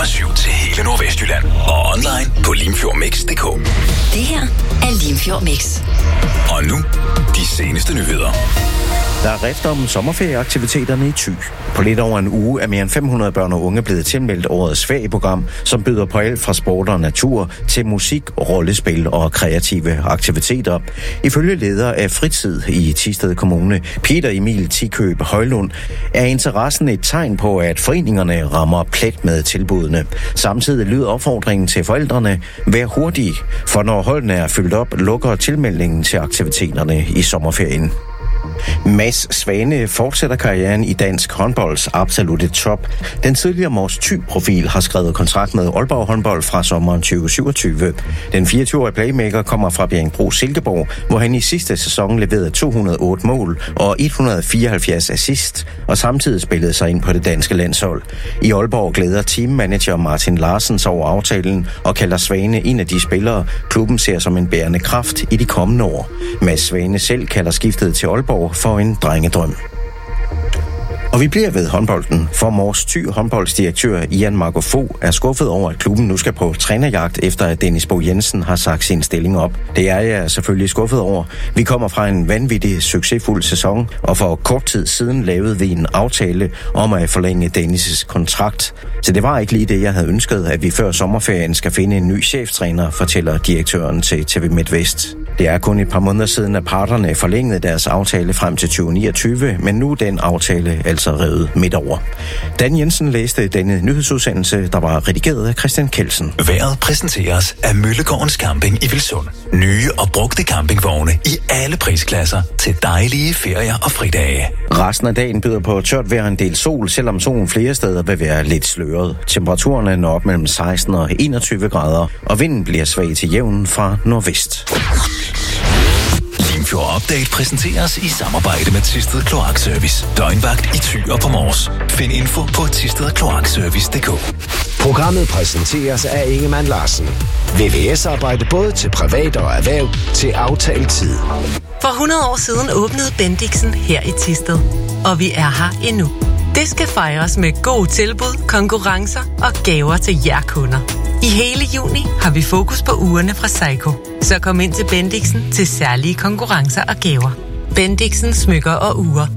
24/7 til hele Nordvestjylland og online på limfjordmix.dk. Det her er Limfjord Mix. Og nu, de seneste nyheder. Der er rift om sommerferieaktiviteterne i Thy. På lidt over en uge er mere end 500 børn og unge blevet tilmeldt årets ferieprogram, som byder på alt fra sport og natur til musik, rollespil og kreative aktiviteter. Ifølge leder af Fritid i Thisted Kommune, Peter Emil Tikøb Højlund, er interessen et tegn på, at foreningerne rammer plet med tilbudene. Samtidig lyder opfordringen til forældrene: vær hurtige, for når holdene er fyldt op, lukker tilmeldingen til aktiviteterne i sommerferien. Mads Svane fortsætter karrieren i dansk håndbolds absolutte top. Den tidligere Mors Thy-profil har skrevet kontrakt med Aalborg håndbold fra sommeren 2027. Den 24-årige playmaker kommer fra Bjerringbro Silkeborg, hvor han i sidste sæson leverede 208 mål og 174 assist, og samtidig spillede sig ind på det danske landshold. I Aalborg glæder teammanager Martin Larsens over aftalen og kalder Svane en af de spillere, klubben ser som en bærende kraft i de kommende år. Mads Svane selv kalder skiftet til Aalborg for en drengedrøm. Og vi bliver ved håndbolden, for Mors Thy håndboldsdirektør Ian Marco Fogh er skuffet over, at klubben nu skal på trænerjagt, efter at Dennis Bo Jensen har sagt sin stilling op. Det er jeg selvfølgelig skuffet over. Vi kommer fra en vanvittig succesfuld sæson, og for kort tid siden lavede vi en aftale om at forlænge Dennis' kontrakt. Så det var ikke lige det, jeg havde ønsket, at vi før sommerferien skal finde en ny cheftræner, fortæller direktøren til TV MidtVest. Det er kun et par måneder siden, at parterne forlængede deres aftale frem til 2029, men nu er den aftale altså revet midt over. Dan Jensen læste denne nyhedsudsendelse, der var redigeret af Christian Kelsen. Vejret præsenteres af Møllegårdens Camping i Vilsund. Nye og brugte campingvogne i alle prisklasser til dejlige ferier og fridage. Resten af dagen byder på tørt vejr, en del sol, selvom solen flere steder vil være lidt sløret. Temperaturerne når op mellem 16 og 21 grader, og vinden bliver svag til jævn fra nordvest. Limfjord Update præsenteres i samarbejde med Thisted Kloakservice. Døgnvagt i Thy og på Mors. Find info på thistedkloakservice.dk. Programmet præsenteres af Ingemann Larsen. VVS-arbejde både til privat og erhverv til aftalt tid. For 100 år siden åbnede Bendixen her i Thisted, og vi er her endnu. Det skal fejres med gode tilbud, konkurrencer og gaver til jer kunder. I hele juni har vi fokus på ugerne fra Seiko. Så kom ind til Bendixen til særlige konkurrencer og gaver. Bendixen smykker og ure